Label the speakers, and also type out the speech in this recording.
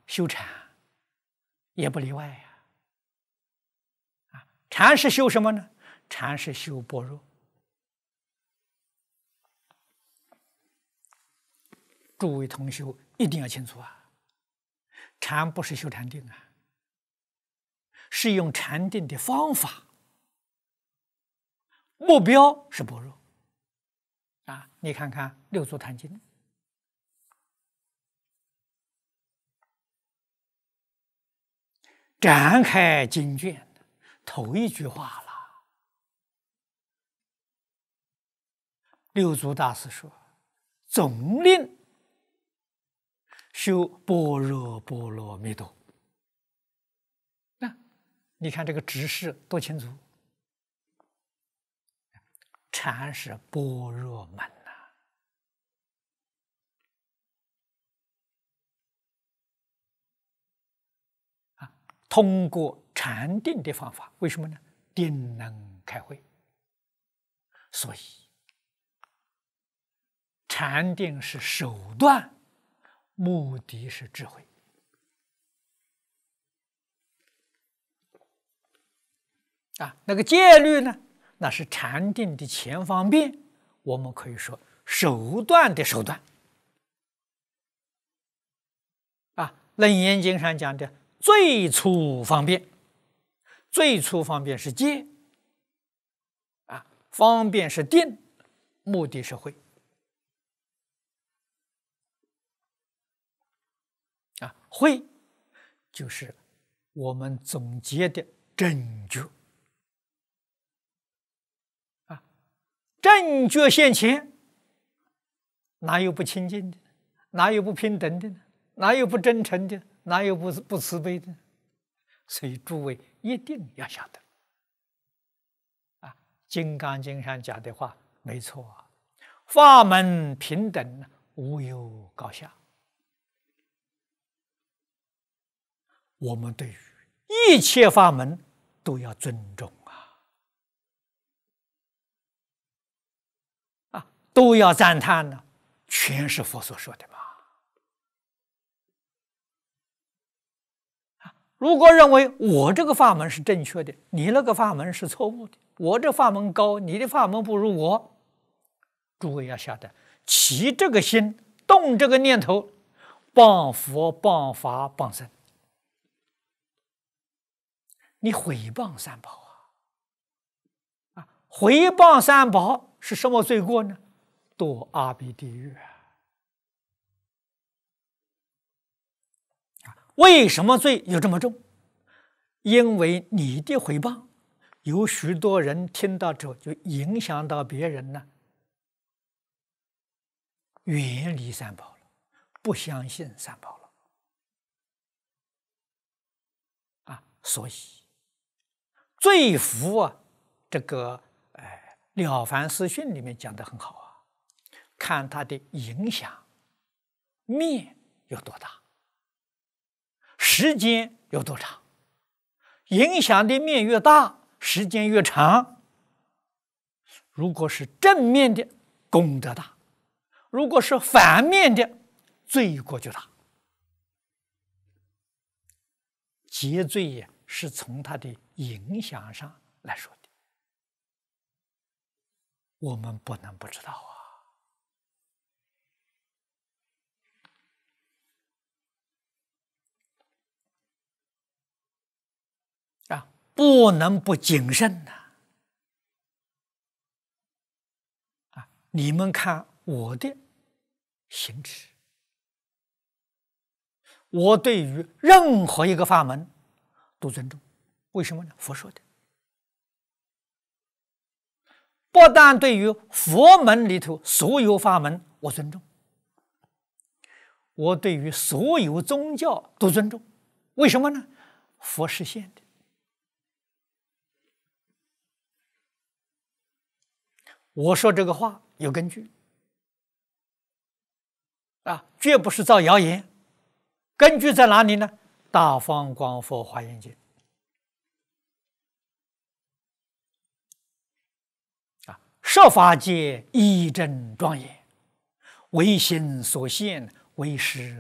Speaker 1: 修禅也不例外呀。禅是修什么呢？禅是修般若。诸位同学一定要清楚啊！禅不是修禅定啊，是用禅定的方法，目标是般若啊！你看看《六祖坛经》，展开经卷，头一句话了。六祖大师说：“总令修般若波罗蜜多。”那你看这个指示多清楚！禅是般若门呐。通过禅定的方法，为什么呢？定能开慧，所以禅定是手段，目的是智慧。那个戒律呢？那是禅定的前方便，我们可以说手段的手段。楞严经上讲的最粗方便，最粗方便是戒，方便是定，目的是慧。慧就是我们总结的正觉。正觉现前，哪有不清净的？哪有不平等的呢？哪有不真诚的？哪有不慈悲的？所以诸位一定要晓得《金刚经》上讲的话没错啊，法门平等，无有高下。我们对于一切法门都要尊重都要赞叹呢，全是佛所说的嘛。如果认为我这个法门是正确的，你那个法门是错误的，我这法门高，你的法门不如我，诸位要晓得，起这个心，动这个念头，谤佛、谤法、谤僧，你毁谤三宝毁谤三宝是什么罪过呢？堕阿鼻地狱为什么罪有这么重？因为你的毁谤，有许多人听到之后就影响到别人呢，远离三宝了，不相信三宝了所以罪福这个《了凡四训》里面讲得很好看它的影响面有多大，时间有多长。影响的面越大，时间越长。如果是正面的，功德大；如果是反面的，罪过就大。结罪是从它的影响上来说的，我们不能不知道不能不谨慎你们看我的行持，我对于任何一个法门都尊重。为什么呢？佛说的。不但对于佛门里头所有法门我尊重，我对于所有宗教都尊重。为什么呢？佛实现的。我说这个话有根据绝不是造谣言。根据在哪里呢？大方广佛华严经设法界义正庄严，唯心所现，唯识